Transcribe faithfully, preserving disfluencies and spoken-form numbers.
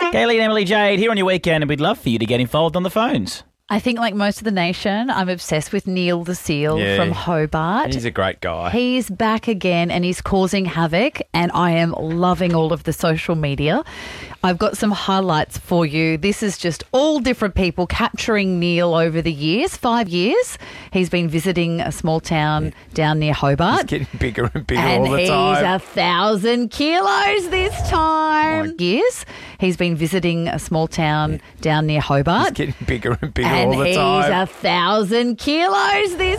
Kaylee and Emily Jade here on your weekend, and we'd love for you to get involved on the phones. I think, like most of the nation, I'm obsessed with Neil the Seal Yeah. from Hobart. He's a great guy. He's back again and he's causing havoc, and I am loving all of the social media. I've got some highlights for you. This is just all different people capturing Neil over the years, five years. He's been visiting a small town down near Hobart. He's getting bigger and bigger And all the he's time. a thousand kilos this time. My- Years. He's been visiting a small town down near Hobart. He's getting bigger and bigger And all the he's time. a thousand kilos this